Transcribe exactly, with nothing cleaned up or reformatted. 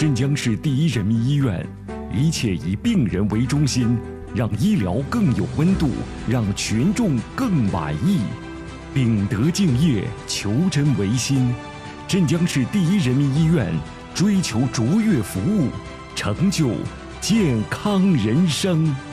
镇江市第一人民医院，一切以病人为中心，让医疗更有温度，让群众更满意。秉德敬业，求真维新。镇江市第一人民医院追求卓越服务，成就健康人生。